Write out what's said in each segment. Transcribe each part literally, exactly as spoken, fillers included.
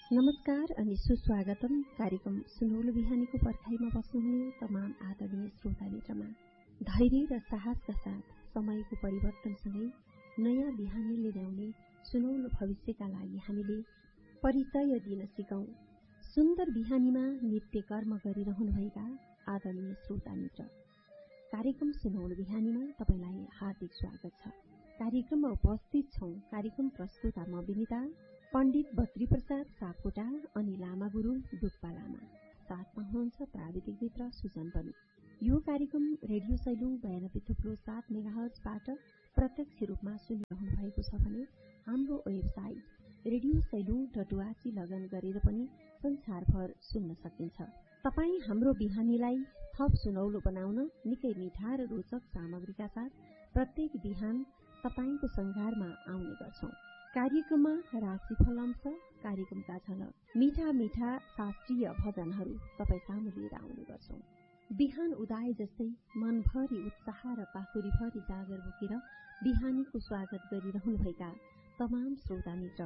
नमस्कार अनि सुस्वागतम कार्यक्रम सुनौलो बिहानीको पर्खाइमा बस्नुहुने तमाम आदरणीय श्रोता मित्रमा। धैर्य र साहसका साथ समयको परिवर्तनसँगै नयाँ बिहानीले ल्याउने सुनौलो भविष्यका लागि हामीले परिचय दिन सिकौं। सुन्दर बिहानीमा नित्य कर्म गरिरहनुभएका आदरणीय श्रोता मित्र, कार्यक्रम सुनौलो बिहानीमा तपाईलाई हार्दिक स्वागत छ। कार्यक्रममा उपस्थित छौं कार्यक्रम प्रस्तुता म विनिता, पण्डित बद्री प्रसाद सापकोटा अनि लामा गुरु डुक्पा लामा, साथमा हुनुहुन्छ प्राविधिक मित्र सुजन पनि। यो कार्यक्रम रेडियो सैलुङ बयानब्बे थुप्रो सात मेगाहर्जबाट प्रत्यक्ष रूपमा सुनिरहनु भएको छ भने हाम्रो website radio Sailung dot ORG लगन गरेर पनि संसारभर सुन्न सकिन्छ। तपाई हाम्रो बिहानीलाई थप सुनौलो बनाउन निकै मिठा र रोचक सामग्रीका साथ प्रत्येक बिहान तपाईको संघारमा आउने गर्छौं। कार्यक्रममा राशिफल अंश, कार्यक्रमका झलक, मिठा मिठा शास्त्रीय भजनहरू तपाई सामु लिएर आउने गर्छौं। बिहान उदाए जस्तै मनभरि उत्साह र पाखुरीभरि जागर बोकेर बिहानीको स्वागत गरिरहनुभएका तमाम श्रोता मित्र,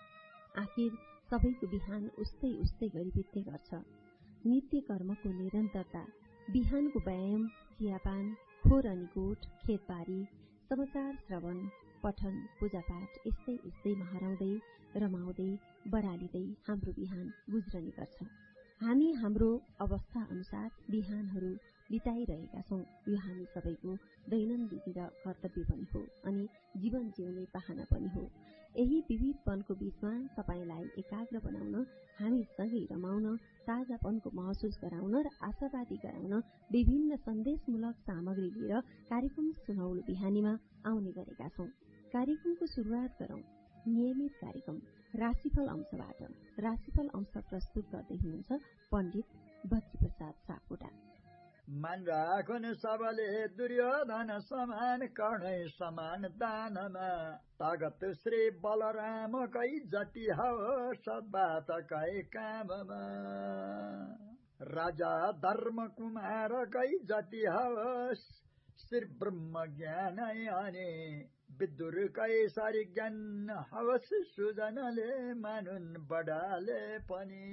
आखिर सबैको बिहान उस्तै उस्तै गरी बित्ने गर्छ। नित्य कर्मको निरन्तरता, बिहानको व्यायाम, चियापान, खोर अनि गोठ, खेतबारी, समाचार श्रवण, पठन, पूजापाठ यस्तै यस्तैमा हराउँदै रमाउँदै बढालिँदै हाम्रो बिहान गुज्रने गर्छ। हामी हाम्रो अवस्था अनुसार बिहानहरू बिताइरहेका छौं। यो हामी सबैको दैनन्दिन र कर्तव्य पनि हो अनि जीवन जिउने बहाना पनि हो। यही विविधपनको बीचमा तपाईलाई एकाग्र बनाउन, हामी सँगै रमाउन, ताजापनको महसुस गराउन र आशावादी गराउन विभिन्न सन्देशमूलक सामग्री लिएर कार्यक्रम सुनौलो बिहानीमा आउने गरेका छौं। कार्यक्रमको शुरूआत गरौं नियमित कार्यक्रम राशिफल अंशबाट। राशिफल अंश प्रस्तुत गर्दै हुनुहुन्छ पण्डित बद्री प्रसाद सापकोटा। मन राखुन सबले दुर्योधन समान, कर्णै समान दानमा, तागत श्री बलरामकै जति होस् बातकै काममा, राजा धर्म कुमारकै जति होस् श्री ब्रह्म ज्ञानै अनि, विदुरकै सारी ज्ञान हवस् सुजनले मानुन बडाले पनि।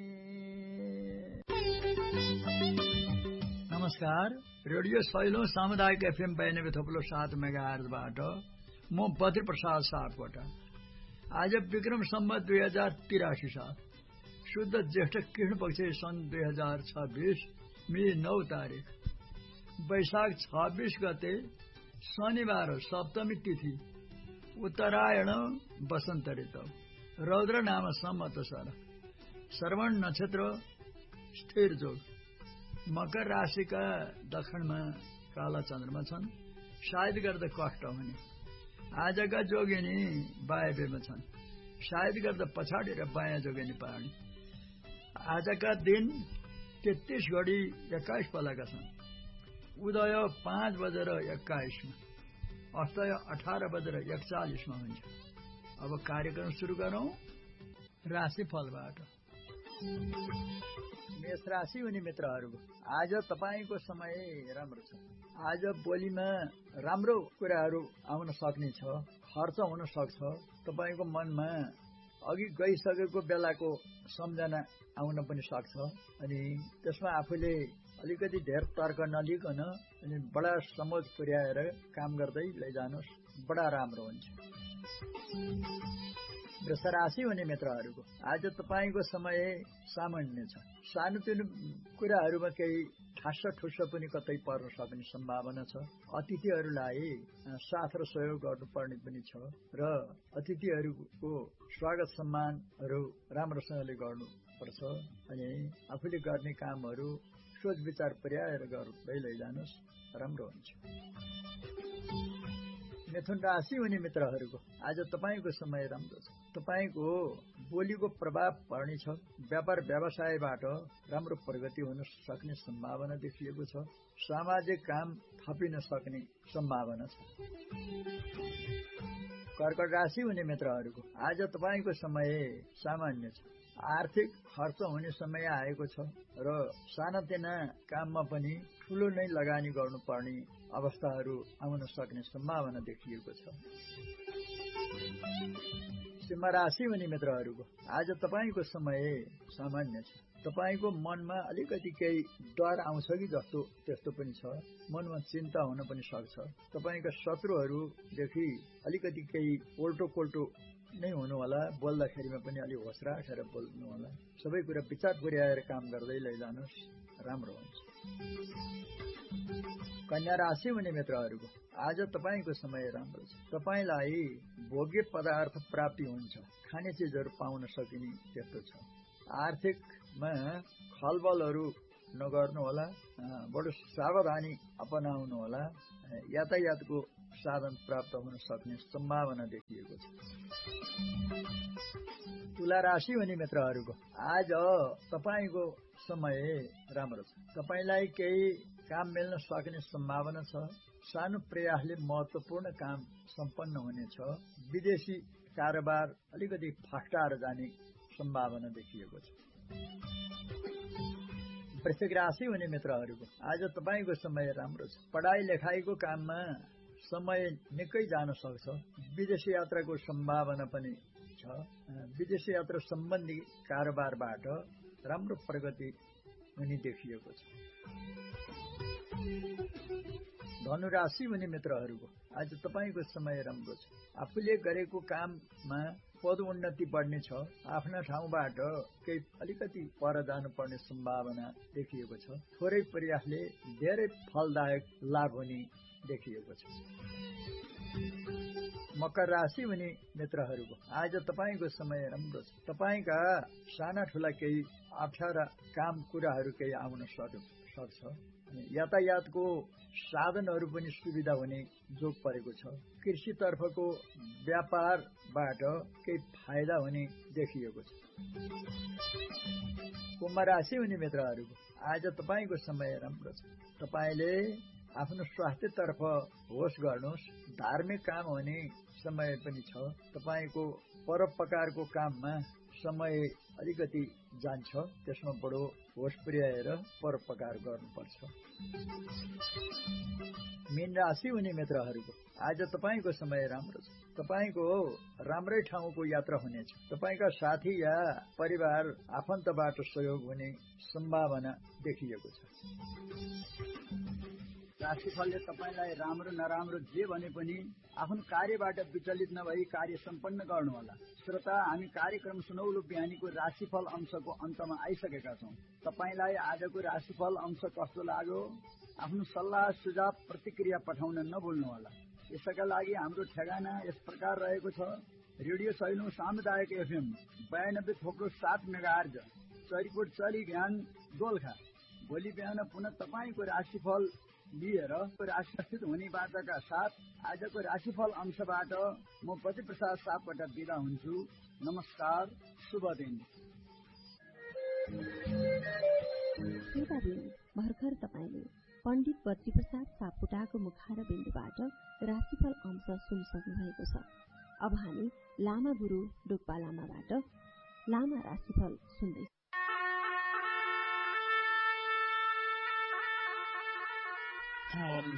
नमस्कार, रेडियो सैलुङ सामुदायिक एफएम बयानब्बे थप्लो सात मेगाहर्जबाट म बद्री प्रसाद सापकोटा। आज विक्रम सम्वत दुई हजार तिरासी साल शुद्ध ज्येष्ठ कृष्ण पक्ष सन् दुई हजार छब्बीस मे नौ तारिक वैशाख छब्बीस गते शनिबार, सप्तमी तिथि, उत्तरायण वसन्त ऋतु, रौद्र नाम संवत्सर, श्रवण नक्षत्र, स्थिर जोग, मकर राशिका दक्षिणमा काला चन्द्रमा छन्। सायद गर्दा कष्ट हुने। आजका जोगिनी वायव्यमा छन्। सायद गर्दा पछाडि र बायाँ जोगिनी पार्ने। आजका दिन तेत्तीस घडी एक्काइस पलका छन्। उदय पाँच बजेर एक्काइसमा, अस्तय अठार बजेर एकचालिसमा हुन्छ। अब कार्यक्रम सुरु गरौं राशिफलबाट। मेष राशि हुने मित्रहरूको आज तपाईको समय राम्रो छ। आज बोलीमा राम्रो कुराहरू आउन सक्ने छ, खर्च हुन सक्छ। तपाईको मनमा अघि गइसकेको बेलाको सम्झना आउन पनि सक्छ अनि त्यसमा आफूले अलिकति धेर तर्क नलिकन अनि बडा समझ पुर्याएर काम गर्दै लैजानुहोस्, बडा राम्रो हुन्छ। वृष राशि हुने मित्रहरूको आज तपाईको समय सामान्य छ। सानोतिनो कुराहरूमा केही ठास्स ठुस्स पनि कतै पर्न सक्ने सम्भावना छ। अतिथिहरूलाई साथ र सहयोग गर्नुपर्ने पनि छ र अतिथिहरूको स्वागत सम्मानहरू राम्रोसँगले गर्नुपर्छ अनि आफूले गर्ने कामहरू सोच विचार पुर्याएर गर्दै लैजानुहोस्, राम्रो हुन्छ। मिथुन राशि हुने मित्रहरूको आज तपाईको समय राम्रो छ। तपाईको बोलीको प्रभाव पर्ने छ। व्यापार व्यवसायबाट राम्रो प्रगति हुन सक्ने सम्भावना देखिएको छ। सामाजिक काम थपिन सक्ने सम्भावना छ। कर्कट राशि हुने मित्रहरूको आज तपाईको समय सामान्य छ। आर्थिक खर्च हुने समय आएको छ र सानातिना काममा पनि ठूलो नै लगानी गर्नुपर्ने अवस्थाहरू आउन सक्ने सम्भावना देखिएको छ। सिंह राशि हुने मित्रहरूको आज तपाईँको समय सामान्य छ। तपाईँको मनमा अलिकति केही डर आउँछ कि जस्तो त्यस्तो पनि छ। मनमा चिन्ता हुन पनि सक्छ। तपाईँका शत्रुहरूदेखि अलिकति केही पोल्टो पोल्टो नै हुनु होला। बोल्दाखेरिमा पनि अलि होस राखेर बोल्नु होला। सबै कुरा विचार पुर्याएर काम गर्दै लैजानुहोस्, राम्रो हुन्छ। कन्या राशि हुने मित्रहरूको आज तपाईँको समय राम्रो छ। तपाईँलाई भोग्य पदार्थ प्राप्ति हुन्छ। खाने चिजहरू पाउन सकिने त्यस्तो छ। आर्थिकमा खलबलहरू नगर्नु होला। बडो सावधानी अपनाउनु होला। यातायातको साधन प्राप्त हुन सक्ने सम्भावना देखिएको छ। तुला राशि हुने मित्रहरूको आज तपाईँको समय राम्रो छ। तपाईँलाई केही काम मिल्न सक्ने सम्भावना छ। सानो प्रयासले महत्वपूर्ण काम सम्पन्न हुनेछ। विदेशी कारोबार अलिकति फस्टाएर जाने सम्भावना देखिएको छ। वृश्चिक राशि हुने मित्रहरूको आज तपाईँको समय राम्रो छ। पढाइ लेखाइको काममा समय निकै जान सक्छ। विदेशी यात्राको सम्भावना पनि छ। विदेशी यात्रा सम्बन्धी कारोबारबाट राम्रो प्रगति हुने देखिएको छ। धनुराशि हुने मित्रहरूको आज तपाईँको समय राम्रो छ। आफूले गरेको काममा पद उन्नति बढ्ने छ। आफ्ना ठाउँबाट केही अलिकति पर जानुपर्ने सम्भावना देखिएको छ। थोरै प्रयासले धेरै फलदायक लाभ हुने देखिएको छ। मकर राशि हुने मित्रहरूको आज तपाईँको समय राम्रो छ। तपाईँका साना ठुला केही अप्ठ्यारा काम कुराहरू केही आउन सक्छ। यातायातको साधनहरू पनि सुविधा हुने जोग परेको छ। कृषितर्फको व्यापारबाट केही फाइदा हुने देखिएको छ। कुम्भ राशि हुने मित्रहरूको आज तपाईँको समय राम्रो छ। तपाईँले आफ्नो स्वास्थ्यतर्फ होस गर्नुहोस्। धार्मिक काम हुने समय पनि छ। तपाईँको परोपकारको काममा समय अलिकति जान्छ। त्यसमा बडो होस पुर्याएर परोपकार गर्नुपर्छ। मीन राशि हुने मित्रहरूको आज तपाईँको समय राम्रो छ। तपाईँको राम्रै ठाउँको यात्रा हुनेछ। तपाईँका साथी या परिवार आफन्तबाट सहयोग हुने सम्भावना देखिएको छ। राशिफलले तपाईँलाई राम्रो नराम्रो जे भने पनि आफ्नो कार्यबाट विचलित नभई कार्य सम्पन्न गर्नुहोला। श्रोता, हामी कार्यक्रम सुनौलो बिहानीको राशिफल अंशको अन्तमा आइसकेका छौँ। तपाईँलाई आजको राशिफल अंश कस्तो लाग्यो? आफ्नो सल्लाह सुझाव प्रतिक्रिया पठाउन नभुल्नुहोला। यसका लागि हाम्रो ठेगाना यस प्रकार रहेको छ। रेडियो सैलुङ सामुदायिक एफएम बयानब्बे थोप्लो सात मेगाहर्ज चरीकोट चली बिहान दोलखा। भोलि बिहान पुनः तपाईँको राशिफल लिएर राशिस्थित हुने बाचाका साथ आजको राशिफल अंशबाट म बद्री प्रसाद सापकोटा बिदा हुन्छु। नमस्कार, शुभ दिन। भर्खर तपाईँले पण्डित बद्री प्रसाद सापकोटाको मुखार बिन्दुबाट राशिफल अंश सुनिसक्नु भएको छ। अब हामी लामा गुरु डोक्पा लामाबाट लामा राशिफल सुन्दै